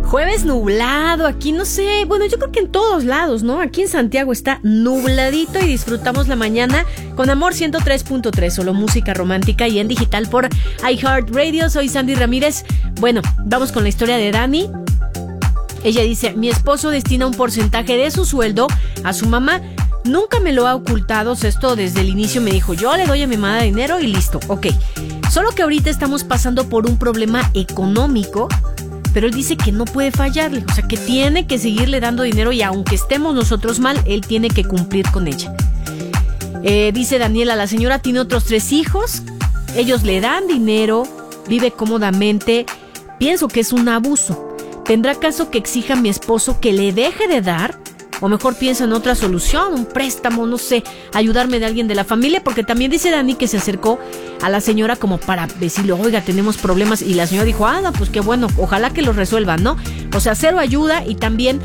Jueves nublado, aquí no sé, bueno, yo creo que en todos lados, ¿no? Aquí en Santiago está nubladito y disfrutamos la mañana con Amor 103.3, solo música romántica y en digital por iHeartRadio. Soy Sandy Ramírez. Bueno, vamos con la historia de Dani. Ella dice, mi esposo destina un porcentaje de su sueldo a su mamá. Nunca me lo ha ocultado, o sea, esto desde el inicio me dijo, yo le doy a mi mamá dinero y listo, ok. Solo que ahorita estamos pasando por un problema económico, pero él dice que no puede fallarle, o sea, que tiene que seguirle dando dinero y aunque estemos nosotros mal, él tiene que cumplir con ella. Dice Daniela, la señora tiene otros 3 hijos, ellos le dan dinero, vive cómodamente, pienso que es un abuso. ¿Tendrá caso que exija a mi esposo que le deje de dar? O mejor piensa en otra solución, un préstamo, no sé, ayudarme de alguien de la familia, porque también dice Dani que se acercó a la señora como para decirle, oiga, tenemos problemas, y la señora dijo, no, pues qué bueno, ojalá que los resuelvan, ¿no? O sea, cero ayuda. Y también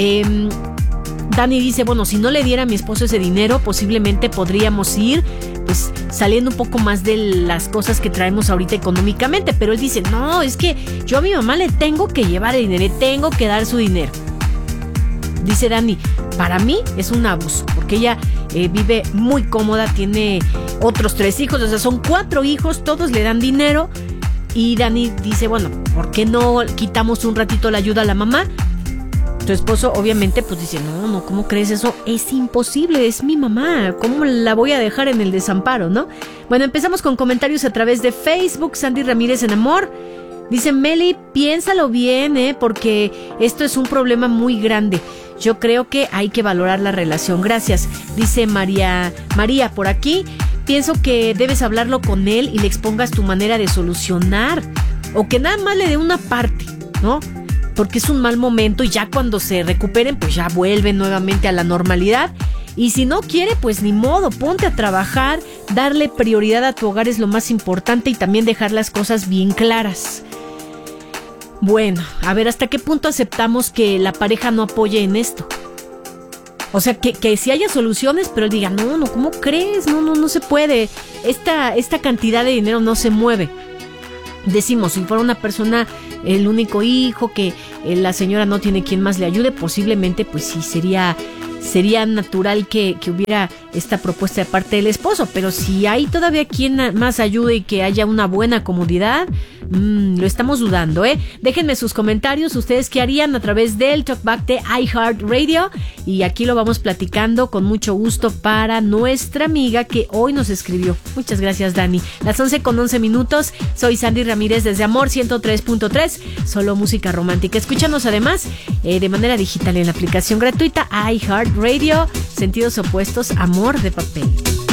Dani dice, bueno, si no le diera a mi esposo ese dinero, posiblemente podríamos ir pues saliendo un poco más de las cosas que traemos ahorita económicamente, pero él dice, no, es que yo a mi mamá le tengo que llevar el dinero, le tengo que dar su dinero. Dice Dani, para mí es un abuso, porque ella vive muy cómoda, tiene otros 3 hijos, o sea, son 4 hijos, todos le dan dinero. Y Dani dice, bueno, ¿por qué no quitamos un ratito la ayuda a la mamá? Tu esposo obviamente pues dice, no, ¿cómo crees eso? Es imposible, es mi mamá, ¿cómo la voy a dejar en el desamparo, no? Bueno, empezamos con comentarios a través de Facebook. Sandy Ramírez en Amor dice, Meli, piénsalo bien, porque esto es un problema muy grande. Yo creo que hay que valorar la relación. Gracias. Dice María por aquí. Pienso que debes hablarlo con él y le expongas tu manera de solucionar. O que nada más le dé una parte, ¿no? Porque es un mal momento y ya cuando se recuperen, pues ya vuelven nuevamente a la normalidad. Y si no quiere, pues ni modo, ponte a trabajar. Darle prioridad a tu hogar es lo más importante y también dejar las cosas bien claras. Bueno, a ver, ¿hasta qué punto aceptamos que la pareja no apoye en esto? O sea, que sí haya soluciones, pero él diga, no, ¿cómo crees? No se puede. Esta cantidad de dinero no se mueve. Decimos, si fuera una persona, el único hijo, que la señora no tiene quien más le ayude, posiblemente, pues sí, sería natural que hubiera esta propuesta de parte del esposo, pero si hay todavía quien más ayude y que haya una buena comodidad, lo estamos dudando, Déjenme sus comentarios, ustedes qué harían a través del Talkback de iHeartRadio, y aquí lo vamos platicando con mucho gusto para nuestra amiga que hoy nos escribió. Muchas gracias, Dani. Las 11:11, soy Sandy Ramírez desde Amor 103.3, solo música romántica. Escúchanos además de manera digital en la aplicación gratuita iHeartRadio, sentidos opuestos, amor de papel.